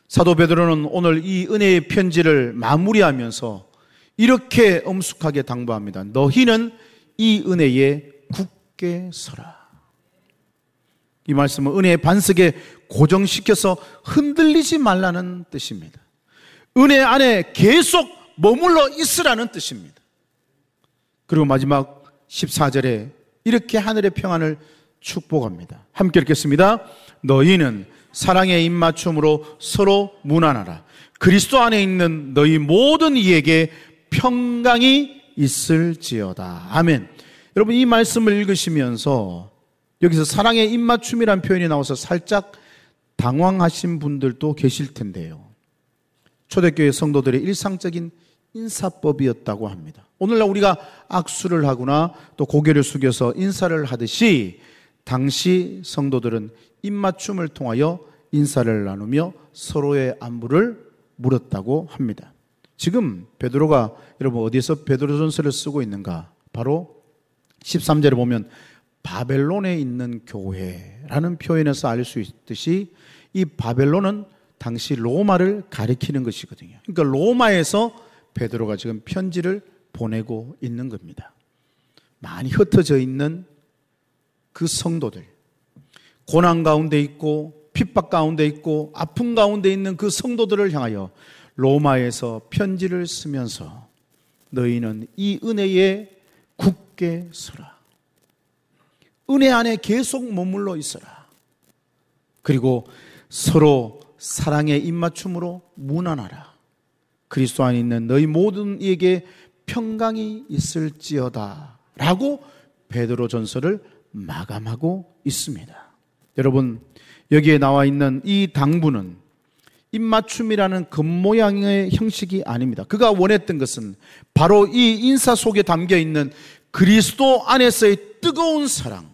사도 베드로는 오늘 이 은혜의 편지를 마무리하면서 이렇게 엄숙하게 당부합니다. 너희는 이 은혜에 굳게 서라. 이 말씀은 은혜의 반석에 고정시켜서 흔들리지 말라는 뜻입니다. 은혜 안에 계속 머물러 있으라는 뜻입니다. 그리고 마지막 14절에 이렇게 하늘의 평안을 축복합니다. 함께 읽겠습니다. 너희는 사랑의 입맞춤으로 서로 문안하라. 그리스도 안에 있는 너희 모든 이에게 평강이 있을지어다. 아멘. 여러분, 이 말씀을 읽으시면서 여기서 사랑의 입맞춤이라는 표현이 나와서 살짝 당황하신 분들도 계실 텐데요. 초대교회 성도들의 일상적인 인사법이었다고 합니다. 오늘날 우리가 악수를 하거나 또 고개를 숙여서 인사를 하듯이 당시 성도들은 입맞춤을 통하여 인사를 나누며 서로의 안부를 물었다고 합니다. 지금 베드로가 여러분 어디에서 베드로전서를 쓰고 있는가? 바로 13절에 보면 바벨론에 있는 교회라는 표현에서 알 수 있듯이 이 바벨론은 당시 로마를 가리키는 것이거든요. 그러니까 로마에서 베드로가 지금 편지를 보내고 있는 겁니다. 많이 흩어져 있는 그 성도들, 고난 가운데 있고 핍박 가운데 있고 아픔 가운데 있는 그 성도들을 향하여 로마에서 편지를 쓰면서 너희는 이 은혜에 굳게 서라. 은혜 안에 계속 머물러 있어라. 그리고 서로 사랑의 입맞춤으로 문안하라. 그리스도 안에 있는 너희 모든 이에게 평강이 있을지어다 라고 베드로전서를 마감하고 있습니다. 여러분, 여기에 나와 있는 이 당부는 입맞춤이라는 겉모양의 형식이 아닙니다. 그가 원했던 것은 바로 이 인사 속에 담겨있는 그리스도 안에서의 뜨거운 사랑,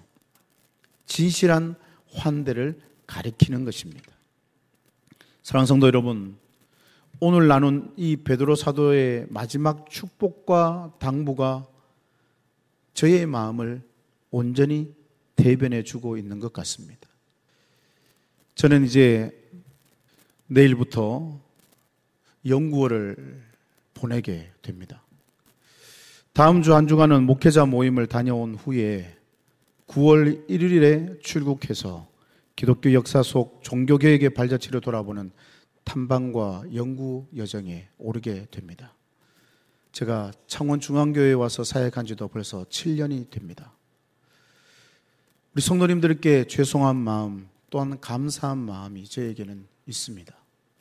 진실한 환대를 가리키는 것입니다. 사랑하는 성도 여러분, 오늘 나눈 이 베드로 사도의 마지막 축복과 당부가 저의 마음을 온전히 대변해 주고 있는 것 같습니다. 저는 이제 내일부터 영구월을 보내게 됩니다. 다음 주 한 주간은 목회자 모임을 다녀온 후에 9월 1일에 출국해서 기독교 역사 속 종교개혁의 발자취를 돌아보는 탐방과 연구 여정에 오르게 됩니다. 제가 창원중앙교회에 와서 사역한 지도 벌써 7년이 됩니다. 우리 성도님들께 죄송한 마음 또한 감사한 마음이 저에게는 있습니다.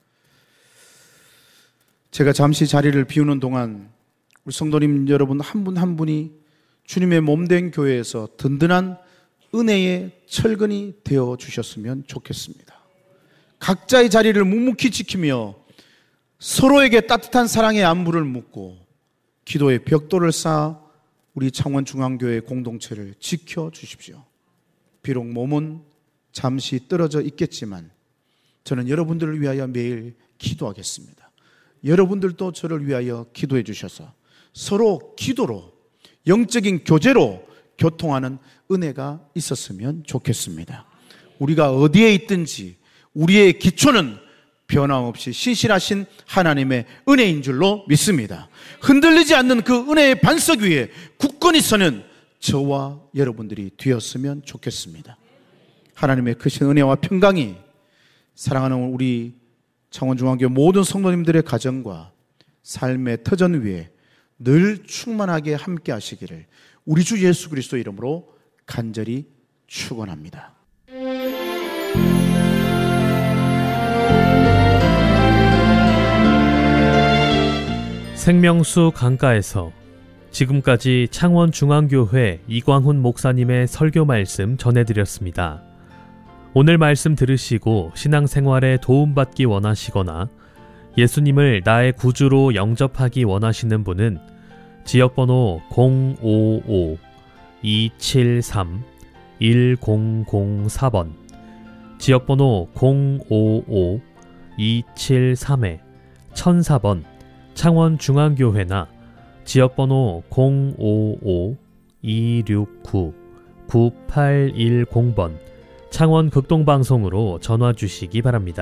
제가 잠시 자리를 비우는 동안 우리 성도님 여러분 한 분 한 분이 주님의 몸된 교회에서 든든한 은혜의 철근이 되어 주셨으면 좋겠습니다. 각자의 자리를 묵묵히 지키며 서로에게 따뜻한 사랑의 안부를 묻고 기도의 벽돌을 쌓아 우리 창원중앙교회 공동체를 지켜주십시오. 비록 몸은 잠시 떨어져 있겠지만 저는 여러분들을 위하여 매일 기도하겠습니다. 여러분들도 저를 위하여 기도해 주셔서 서로 기도로 영적인 교제로 교통하는 은혜가 있었으면 좋겠습니다. 우리가 어디에 있든지 우리의 기초는 변함없이 신실하신 하나님의 은혜인 줄로 믿습니다. 흔들리지 않는 그 은혜의 반석 위에 굳건히 서는 저와 여러분들이 되었으면 좋겠습니다. 하나님의 크신 은혜와 평강이 사랑하는 우리 창원중앙교회 모든 성도님들의 가정과 삶의 터전 위에 늘 충만하게 함께 하시기를 우리 주 예수 그리스도 이름으로 간절히 축원합니다. 생명수 강가에서 지금까지 창원중앙교회 이광훈 목사님의 설교 말씀 전해드렸습니다. 오늘 말씀 들으시고 신앙생활에 도움받기 원하시거나 예수님을 나의 구주로 영접하기 원하시는 분은 지역번호 055-273-1004번, 지역번호 055-273-1004번 창원중앙교회나 지역번호 055-269-9810번 창원극동방송으로 전화 주시기 바랍니다.